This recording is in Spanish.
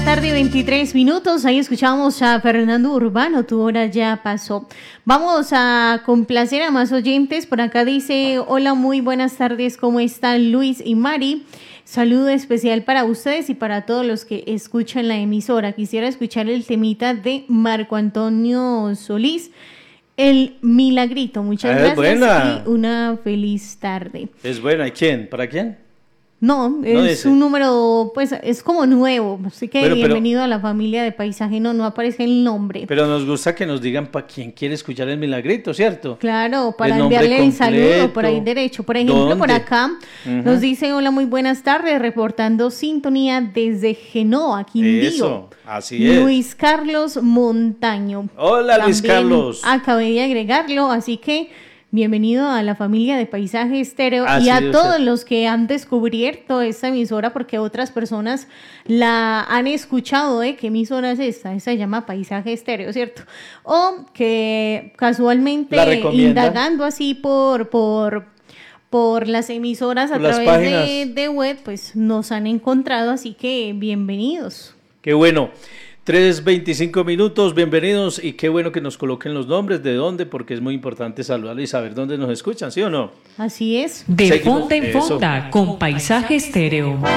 tarde, 23 minutos. Ahí escuchamos a Fernando Urbano, tu hora ya pasó. Vamos a complacer a más oyentes. Por acá dice, hola, muy buenas tardes, ¿cómo están Luis y Mari? Saludo especial para ustedes y para todos los que escuchan la emisora. Quisiera escuchar el temita de Marco Antonio Solís, El Milagrito. Muchas gracias buena. Y una feliz tarde. Es buena. ¿Y quién? ¿Para quién? No, es un número, pues es como nuevo, así que bienvenido a la familia de Paisaje, no aparece el nombre. Pero nos gusta que nos digan para quién quiere escuchar el Milagrito, ¿cierto? Claro, para enviarle el saludo por ahí derecho. Por ejemplo, ¿dónde? Por acá nos dice, hola, muy buenas tardes, reportando sintonía desde Genoa, Quindío. Eso, así es. Luis Carlos Montaño. Hola, Luis Carlos. Acabé de agregarlo, así que bienvenido a la familia de Paisaje Estéreo Así y a todos los que han descubierto esta emisora, porque otras personas la han escuchado, ¿qué emisora es esta? Esta se llama Paisaje Estéreo, ¿cierto? O que casualmente indagando así por las emisoras a través de web, pues nos han encontrado, así que bienvenidos. Qué bueno. 3:25 minutos, bienvenidos y qué bueno que nos coloquen los nombres, de dónde, porque es muy importante saludar y saber dónde nos escuchan, ¿sí o no? Así es. De Fonda en Fonda con Paisaje Estéreo.